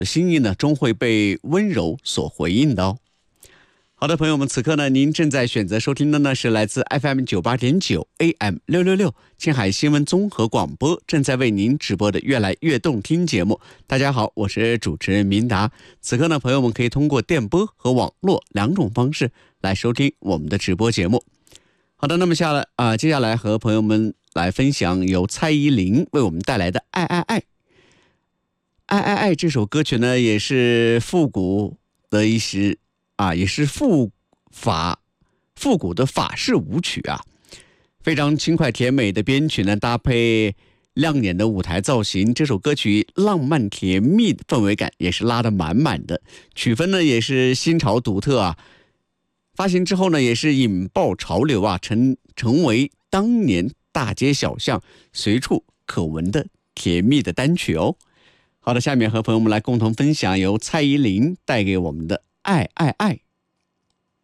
心意呢，终会被温柔所回应的哦。好的，朋友们，此刻呢，您正在选择收听的呢是来自 FM98.9 AM666 青海新闻综合广播正在为您直播的越来越动听节目。大家好，我是主持人明达。此刻呢，朋友们可以通过电波和网络两种方式来收听我们的直播节目。好的，那么接下来和朋友们来分享由蔡依林为我们带来的《爱爱爱》。《爱爱爱》这首歌曲呢，也是复古的也是复古的法式舞曲啊，非常轻快甜美的编曲呢，搭配亮眼的舞台造型，这首歌曲浪漫甜蜜的氛围感也是拉得满满的，曲风呢也是新潮独特啊。发行之后呢，也是引爆潮流啊，成为当年大街小巷随处可闻的甜蜜的单曲哦。好的，下面和朋友们来共同分享由蔡依林带给我们的《爱爱爱》。